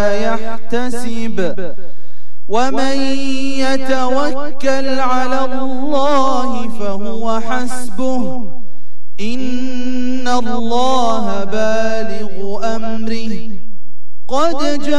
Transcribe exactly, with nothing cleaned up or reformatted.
يحتسب ومن يتوكل على الله فهو حسبه إن الله بالغ أمره قد جاء